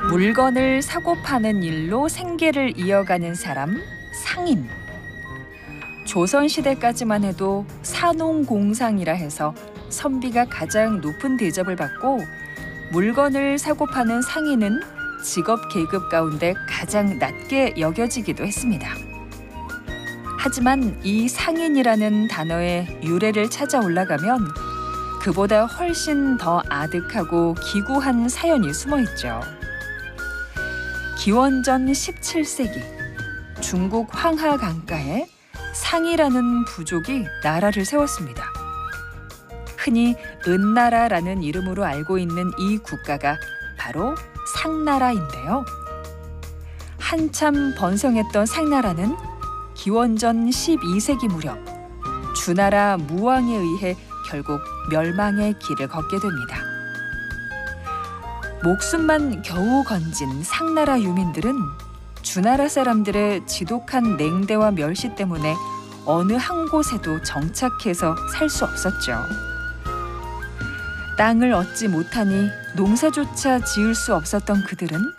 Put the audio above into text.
물건을 사고 파는 일로 생계를 이어가는 사람, 상인. 조선시대까지만 해도 산농공상이라 해서 선비가 가장 높은 대접을 받고 물건을 사고 파는 상인은 직업 계급 가운데 가장 낮게 여겨지기도 했습니다. 하지만 이 상인이라는 단어의 유래를 찾아 올라가면 그보다 훨씬 더 아득하고 기구한 사연이 숨어 있죠. 기원전 17세기 중국 황하 강가에 상이라는 부족이 나라를 세웠습니다. 흔히 은나라라는 이름으로 알고 있는 이 국가가 바로 상나라인데요. 한참 번성했던 상나라는 기원전 12세기 무렵 주나라 무왕에 의해 결국 멸망의 길을 걷게 됩니다. 목숨만 겨우 건진 상나라 유민들은 주나라 사람들의 지독한 냉대와 멸시 때문에 어느 한 곳에도 정착해서 살 수 없었죠. 땅을 얻지 못하니 농사조차 지을 수 없었던 그들은